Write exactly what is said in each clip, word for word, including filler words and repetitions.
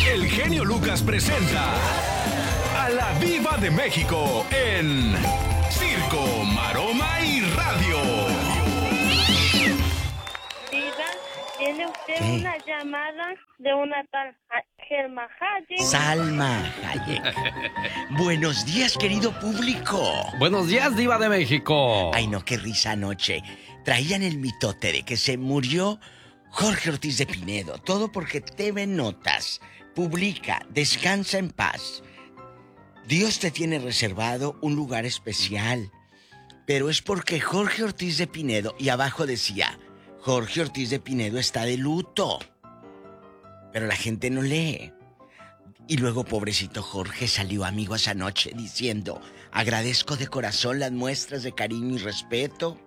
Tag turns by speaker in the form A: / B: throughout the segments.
A: El genio Lucas presenta a la Diva de México en Circo, Maroma y Radio.
B: Diva, tiene usted
C: ¿Qué?
B: una llamada de una tal Selma Hayek.
C: Salma Hayek. Buenos días, querido público.
D: Buenos días, Diva de México.
C: Ay, no, qué risa anoche. Traían el mitote de que se murió Jorge Ortiz de Pinedo. Todo porque T V Notas publica, descansa en paz. Dios te tiene reservado un lugar especial. Pero es porque Jorge Ortiz de Pinedo, y abajo decía, Jorge Ortiz de Pinedo está de luto. Pero la gente no lee. Y luego, pobrecito Jorge, salió amigos anoche diciendo, agradezco de corazón las muestras de cariño y respeto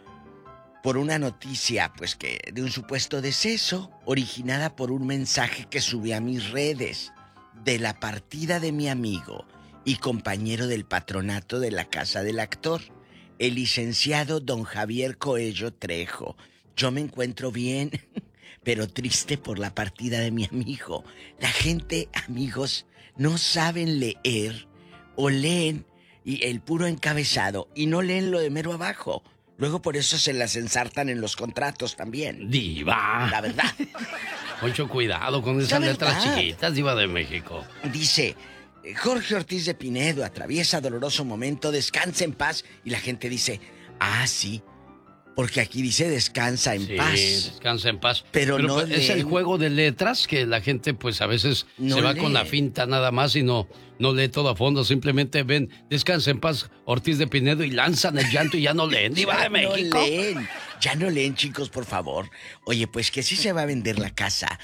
C: por una noticia, pues que de un supuesto deceso, originada por un mensaje que subí a mis redes de la partida de mi amigo y compañero del patronato de la casa del actor, el licenciado don Javier Coello Trejo. Yo me encuentro bien, pero triste por la partida de mi amigo. La gente, amigos, no saben leer o leen y el puro encabezado y no leen lo de mero abajo. Luego por eso se las ensartan en los contratos también.
D: Diva.
C: La verdad.
D: Mucho cuidado con esas
C: La
D: letras
C: verdad.
D: chiquitas, Diva de México.
C: Dice, Jorge Ortiz de Pinedo atraviesa doloroso momento, descansa en paz. Y la gente dice, ah, sí, porque aquí dice descansa en
D: Sí,
C: paz.
D: descansa en paz.
C: Pero no
D: pues, es el
C: leen.
D: juego de letras que la gente pues a veces
C: No
D: se va
C: lee.
D: con la finta nada más y no, no lee todo a fondo. Simplemente ven, descansa en paz Ortiz de Pinedo y lanzan el llanto y ya no leen. Diva
C: Ya
D: de México.
C: no leen, ya no leen, chicos, por favor. Oye, pues que sí se va a vender la casa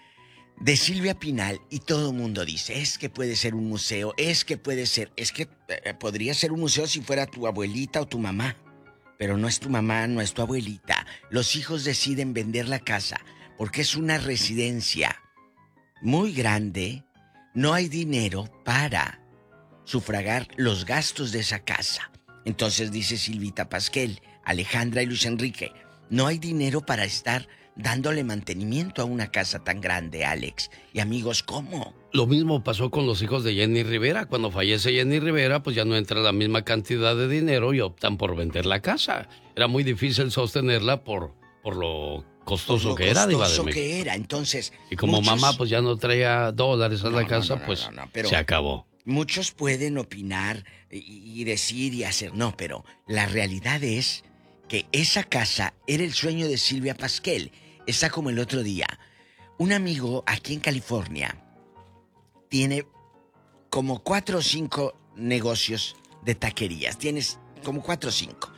C: de Silvia Pinal y todo el mundo dice, es que puede ser un museo, es que puede ser, es que eh, podría ser un museo si fuera tu abuelita o tu mamá. Pero no es tu mamá, no es tu abuelita. Los hijos deciden vender la casa porque es una residencia muy grande. No hay dinero para sufragar los gastos de esa casa. Entonces dice Silvita Pasquel, Alejandra y Luis Enrique, no hay dinero para estar dándole mantenimiento a una casa tan grande, Alex. Y amigos, ¿cómo?
D: Lo mismo pasó con los hijos de Jenny Rivera. Cuando fallece Jenny Rivera, pues ya no entra la misma cantidad de dinero y optan por vender la casa. Era muy difícil sostenerla por, por lo costoso
C: Por lo
D: que era, Diva de
C: costoso
D: México.
C: que era, entonces...
D: Y como
C: muchos-
D: mamá pues ya no traía dólares a
C: No,
D: la
C: no,
D: casa,
C: no, no,
D: pues
C: no, no, pero-
D: se acabó.
C: Muchos pueden opinar y, y decir y hacer, no, pero la realidad es que esa casa era el sueño de Silvia Pasquel. Está como el otro día. Un amigo aquí en California tiene como cuatro o cinco negocios de taquerías. Tienes como cuatro o cinco.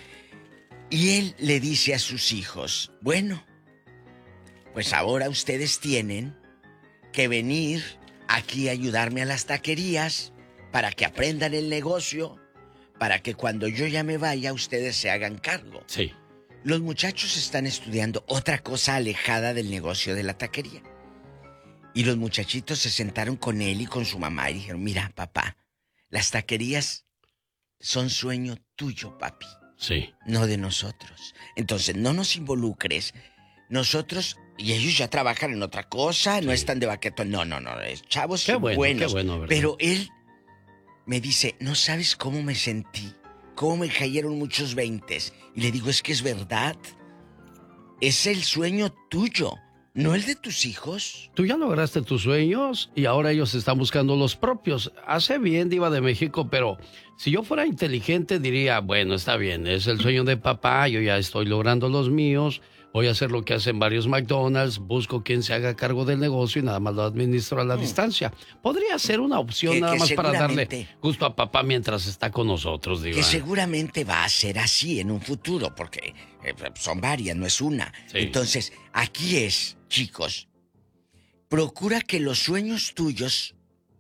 C: Y él le dice a sus hijos, bueno, pues ahora ustedes tienen que venir aquí a ayudarme a las taquerías para que aprendan el negocio, para que cuando yo ya me vaya ustedes se hagan cargo.
D: Sí.
C: Los muchachos están estudiando otra cosa alejada del negocio de la taquería. Y los muchachitos se sentaron con él y con su mamá y dijeron, mira, papá, las taquerías son sueño tuyo, papi,
D: Sí.
C: no de nosotros. Entonces, no nos involucres. Nosotros, y ellos ya trabajan en otra cosa, no
D: Sí.
C: están de baquetón. No, no, no, es chavos
D: Qué bueno,
C: buenos.
D: qué bueno, ¿verdad?
C: Pero él me dice, no sabes cómo me sentí, cómo me cayeron muchos veintes. Y le digo, es que es verdad. Es el sueño tuyo, no el de tus hijos.
D: Tú ya lograste tus sueños y ahora ellos están buscando los propios. Hace bien, Diva de México, pero si yo fuera inteligente diría, bueno, está bien, es el sueño de papá, yo ya estoy logrando los míos, voy a hacer lo que hacen varios McDonald's, busco quien se haga cargo del negocio y nada más lo administro a la distancia. Podría ser una opción
C: Que-
D: nada
C: que
D: más para darle
C: seguramente-
D: gusto a papá mientras está con nosotros, Diva.
C: Que seguramente va a ser así en un futuro, porque eh, son varias, no es una.
D: Sí.
C: Entonces, aquí es, chicos, procura que los sueños tuyos,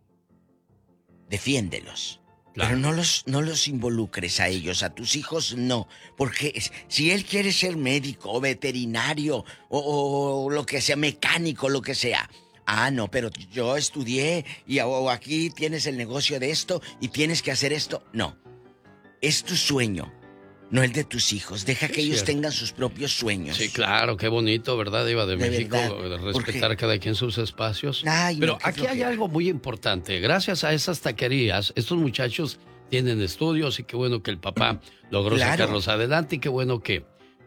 C: defiéndelos.
D: Claro.
C: Pero no los, no los involucres a ellos, a tus hijos no. Porque es- si él quiere ser médico o veterinario o, o lo que sea, mecánico, lo que sea. Ah, no, pero yo estudié y o aquí tienes el negocio de esto y tienes que hacer esto. No. Es tu sueño. no el de tus hijos. Deja que
D: Es
C: ellos
D: cierto.
C: tengan sus propios sueños.
D: Sí, claro, qué bonito, ¿verdad, Diva de,
C: De
D: México?
C: verdad,
D: Respetar
C: porque-
D: cada quien sus espacios.
C: Ay,
D: Pero
C: no, qué
D: aquí hay
C: flojera.
D: algo muy importante. Gracias a esas taquerías, estos muchachos tienen estudios y qué bueno que el papá logró
C: Claro.
D: sacarlos adelante y qué bueno que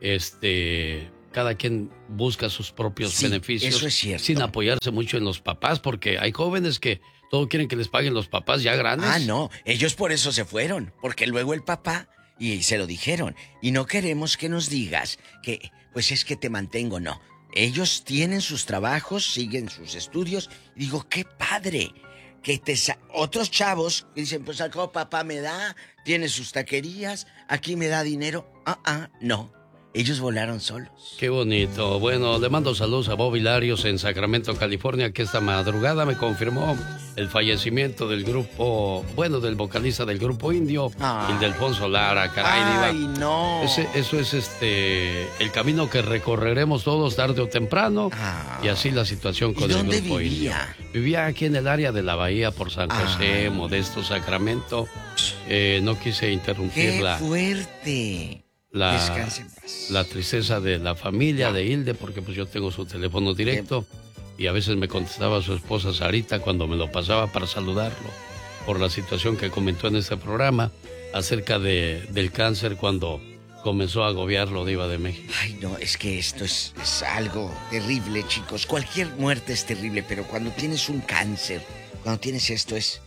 D: este cada quien busca sus propios
C: Sí,
D: beneficios
C: eso es cierto.
D: sin apoyarse mucho en los papás, porque hay jóvenes que todo quieren que les paguen los papás ya grandes.
C: Ah, no, ellos por eso se fueron, porque luego el papá, y se lo dijeron, y no queremos que nos digas que, pues es que te mantengo, no. Ellos tienen sus trabajos, siguen sus estudios, y digo, qué padre, que te sa- otros chavos que dicen, pues al cabo papá me da, tiene sus taquerías, aquí me da dinero, ah, ah, no, ellos volaron solos.
D: Qué bonito. Bueno, le mando saludos a Bob Hilarios en Sacramento, California, que esta madrugada me confirmó el fallecimiento del grupo, bueno, del vocalista del grupo indio,
C: Ay.
D: Ildefonso Lara. Caray,
C: Ay,
D: Diva.
C: no.
D: Ese- eso es este el camino que recorreremos todos tarde o temprano.
C: Ah.
D: Y así la situación
C: ¿Y
D: con el
C: dónde
D: grupo
C: vivía?
D: indio. Vivía aquí en el área de la Bahía por San José,
C: Ay.
D: Modesto, Sacramento. Eh, no quise interrumpir
C: ¡Qué
D: la,
C: fuerte!
D: la,
C: Descanse en paz.
D: la tristeza de la familia de Hilde, porque pues yo tengo su teléfono directo y a veces me contestaba su esposa Sarita cuando me lo pasaba para saludarlo por la situación que comentó en este programa acerca de, del cáncer cuando comenzó a agobiarlo, Diva de México.
C: Ay, no, es que esto es, es algo terrible, chicos. Cualquier muerte es terrible, pero cuando tienes un cáncer, cuando tienes esto es...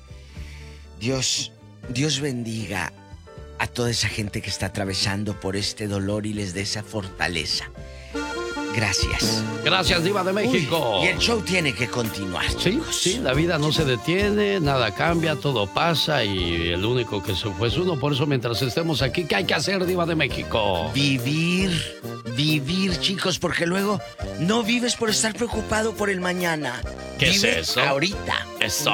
C: Dios, Dios bendiga a toda esa gente que está atravesando por este dolor y les dé esa fortaleza. Gracias.
D: Gracias, Diva de México.
C: Uy, y el show tiene que continuar,
D: Sí,
C: chicos.
D: sí, la vida no se detiene, nada cambia, todo pasa y el único que se fue es uno. Por eso mientras estemos aquí, ¿qué hay que hacer, Diva de México?
C: Vivir, vivir, chicos, porque luego no vives por estar preocupado por el mañana.
D: ¿Qué es
C: Vive
D: eso?
C: ahorita.
D: Eso.